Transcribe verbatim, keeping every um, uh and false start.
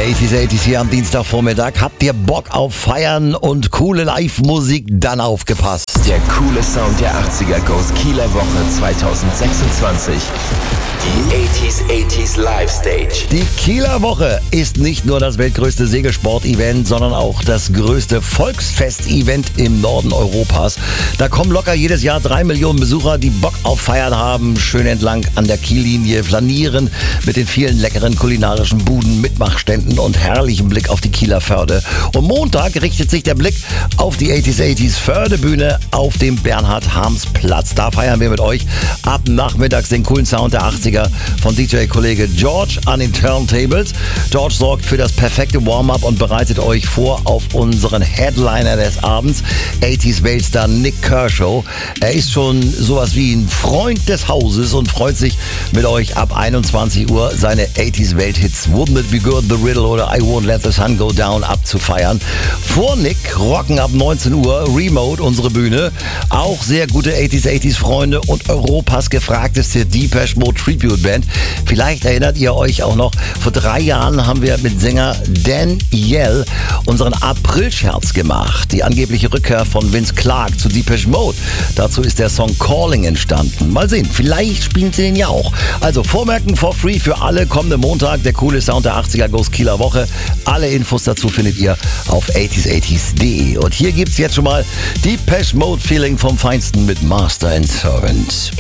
achtziger achtziger hier am Dienstagvormittag. Habt ihr Bock auf Feiern und coole Live-Musik? Dann aufgepasst. Der coole Sound der achtziger goes Kieler Woche zwanzig sechsundzwanzig. Die achtziger achtziger Live Stage. Die Kieler Woche ist nicht nur das weltgrößte Segelsport-Event, sondern auch das größte Volksfest-Event im Norden Europas. Da kommen locker jedes Jahr drei Millionen Besucher, die Bock auf Feiern haben, schön entlang an der Kiellinie flanieren mit den vielen leckeren kulinarischen Buden, Mitmachständen und herrlichem Blick auf die Kieler Förde. Und Montag richtet sich der Blick auf die achtziger achtziger Fördebühne auf dem Bernhard-Harms-Platz. Da feiern wir mit euch ab nachmittags den coolen Sound der achtziger von D J-Kollege George an den Turntables. George sorgt für das perfekte Warm-up und bereitet euch vor auf unseren Headliner des Abends, achtziger-Weltstar Nik Kershaw. Er ist schon sowas wie ein Freund des Hauses und freut sich mit euch ab einundzwanzig Uhr seine achtziger-Welthits Wouldn't It Be Good, The Riddle oder I Won't Let the Sun Go Down abzufeiern. Vor Nick rocken ab neunzehn Uhr Remote unsere Bühne. Auch sehr gute achtziger achtziger Freunde und Europas gefragteste Depeche Mode Tribute Band. Vielleicht erinnert ihr euch auch noch, vor drei Jahren haben wir mit Sänger Dan Yell unseren April-Scherz gemacht. Die angebliche Rückkehr von Vince Clarke zu Depeche Mode. Dazu ist der Song Calling entstanden. Mal sehen, vielleicht spielen sie den ja auch. Also vormerken for free für alle. Kommende Montag, der coole Sound der achtziger goes Kieler Woche. Alle Infos dazu findet ihr auf achtziger achtziger punkt de. Und hier gibt's jetzt schon mal Depeche Mode Feeling vom Feinsten mit Master and Servant.